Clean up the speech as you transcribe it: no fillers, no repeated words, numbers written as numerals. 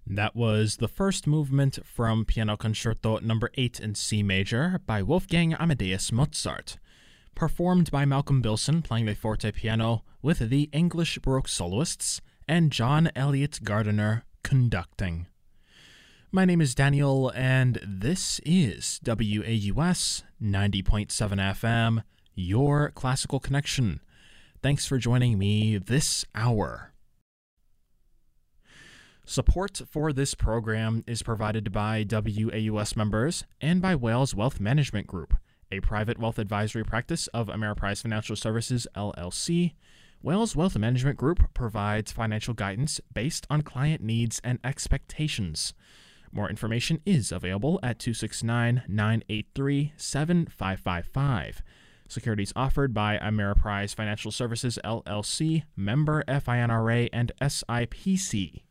That was the first movement from Piano Concerto No. 8 in C major by Wolfgang Amadeus Mozart, performed by Malcolm Bilson playing the forte piano with the English Baroque soloists and John Elliott Gardiner conducting. My name is Daniel, and this is WAUS 90.7 FM, your classical connection. Thanks for joining me this hour. Support for this program is provided by WAUS members and by Wales Wealth Management Group, a private wealth advisory practice of Ameriprise Financial Services, LLC. Wales Wealth Management Group provides financial guidance based on client needs and expectations. More information is available at 269-983-7555. Securities offered by Ameriprise Financial Services, LLC, member FINRA and SIPC.